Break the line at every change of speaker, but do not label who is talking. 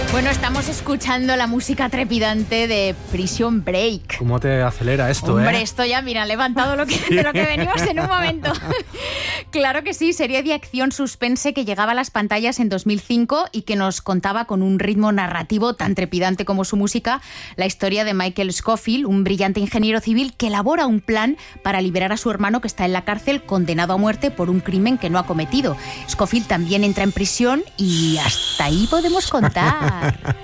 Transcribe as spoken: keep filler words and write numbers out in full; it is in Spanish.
Bueno, estamos escuchando la música trepidante de Prison Break.
¿Cómo te acelera esto,
Hombre,
eh?
esto ya, mira, levantado lo que, de lo que venimos en un momento. Claro que sí, serie de acción suspense que llegaba a las pantallas en dos mil cinco y que nos contaba con un ritmo narrativo tan trepidante como su música la historia de Michael Scofield, un brillante ingeniero civil que elabora un plan para liberar a su hermano que está en la cárcel condenado a muerte por un crimen que no ha cometido. Scofield también entra en prisión y hasta ahí podemos contar.